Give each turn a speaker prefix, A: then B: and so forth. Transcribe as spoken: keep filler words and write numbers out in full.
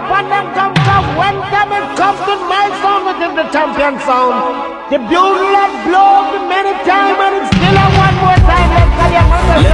A: for them come from. When them it comes to my sound, it is the champion sound. The bugle that blows many times and it's still a one more time. Let's get your